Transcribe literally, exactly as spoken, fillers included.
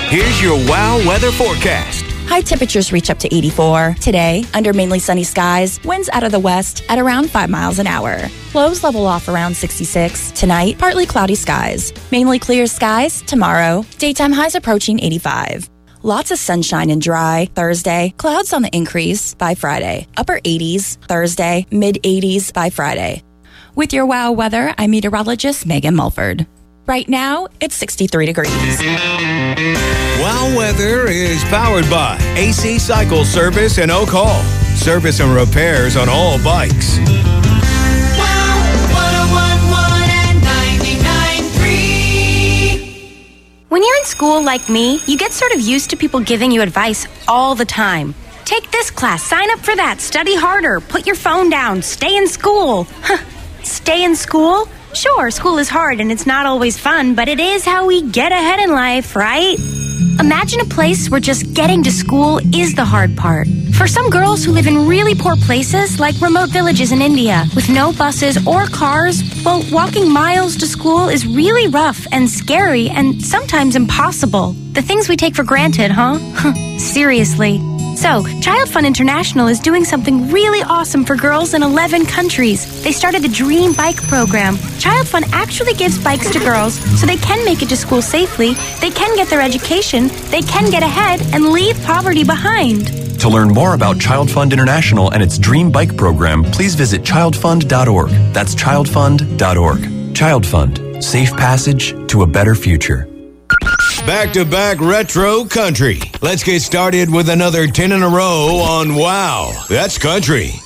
Here's your WOW weather forecast. High temperatures reach up to eighty-four. Today, under mainly sunny skies, winds out of the west at around five miles an hour. Lows level off around sixty-six. Tonight, partly cloudy skies. Mainly clear skies tomorrow. Daytime highs approaching eighty-five. Lots of sunshine and dry Thursday. Clouds on the increase by Friday. Upper eighties Thursday. Mid eighties by Friday. With your WOW weather, I'm meteorologist Megan Mulford. Right now, it's sixty-three degrees. WOW weather is powered by A C Cycle Service in Oak Hall. Service and repairs on all bikes. WOW one oh one one and ninety-nine point three. When you're in school like me, you get sort of used to people giving you advice all the time. Take this class, sign up for that, study harder, put your phone down, stay in school. Huh, stay in school? Sure, school is hard and it's not always fun, but it is how we get ahead in life, right? Imagine a place where just getting to school is the hard part. For some girls who live in really poor places, like remote villages in India, with no buses or cars, well, walking miles to school is really rough and scary and sometimes impossible. The things we take for granted, huh? Seriously. So, Child Fund International is doing something really awesome for girls in eleven countries. They started the Dream Bike program. Child Fund actually gives bikes to girls so they can make it to school safely, they can get their education, they can get ahead, and leave poverty behind. To learn more about Child Fund International and its Dream Bike program, please visit child fund dot org. That's child fund dot org. Child Fund. Safe passage to a better future. Back-to-back retro country. Let's get started with another ten in a row on WOW. That's country.